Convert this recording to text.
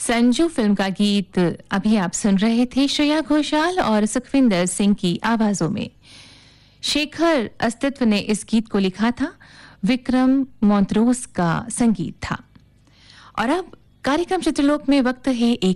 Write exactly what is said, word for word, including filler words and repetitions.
Sanju film का गीत अभी आप सुन रहे थे श्रेया घोषाल और सुखविंदर सिंह की आवाजों में। शेखर अस्तित्व ने इस गीत को लिखा था, विक्रम मोंत्रोस का संगीत था। और अब कार्यक्रम चित्रलोक में वक्त है एक